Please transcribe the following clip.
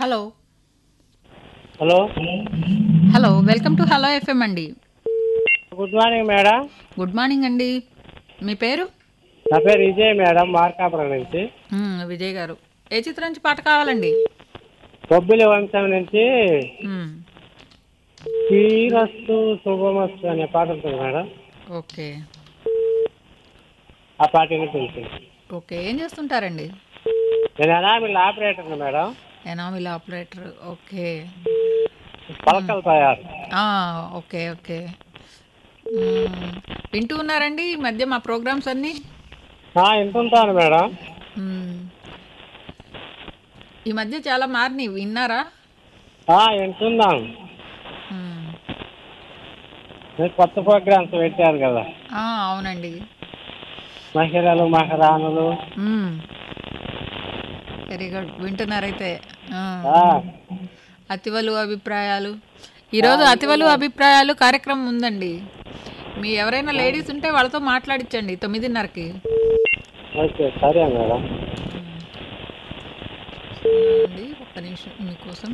Hello. Hello. Hello. Welcome to hello FM అండి. Good morning madam. Good morning అండి. మీ పేరు? నా పేరు విజయ్ మేడం, మార్కాపురం నుంచి. విజయ్ గారు. ఏ చిత్రం నుంచి పాట కావాలండి? బొబ్బిలి వంశం నుంచి మ్మ్. శ్రీరస్తు శుభమస్తు అనే పాట ఉంటుంది మేడం. ఓకే. ఆ పాట వినిపించింది. ఓకే. ఏం చేస్తుంటారండి? నేను enamel operator madam. Enamel operator. Okay. పలకలు తయారు. ఆ, ఓకే ఓకే. మ్మ్. వింటూ ఉన్నారండి ఈ మధ్య మా ప్రోగ్రామ్స్ అన్నీ? వింటుంటాను మేడం. మ్మ్. ఈ మధ్య చాలా మారినాయి, విన్నారా? వింటున్నాం. మ్మ్. మీరు కొత్త ప్రోగ్రామ్స్ పెట్టారు కదా, అవునండి. మహిళలు మహారాణులు. Very good. వింటున్నారైతే. ఆ. ఆ, అతివలు అభిప్రాయాలు. ఈరోజు అతివలు వింటున్నాను. అభిప్రాయాలు కార్యక్రమం ఉందండి. మీ ఎవరైనా లేడీస్ ఉంటే వాళ్ళతో మాట్లాడించండి 9:30కి. ఓకే, సరే మేడం. ఉన్నానండి, ఒక్క నిమిషం మీకోసం.